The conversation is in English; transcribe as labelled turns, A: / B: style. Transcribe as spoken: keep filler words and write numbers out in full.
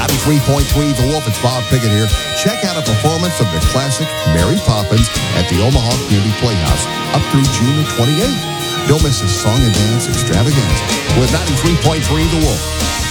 A: ninety-three point three The Wolf, it's Bob Pickett here. Check out a performance of the classic Mary Poppins at the Omaha Community Playhouse up through June the twenty-eighth. Don't miss this song and dance extravaganza with ninety-three point three The Wolf.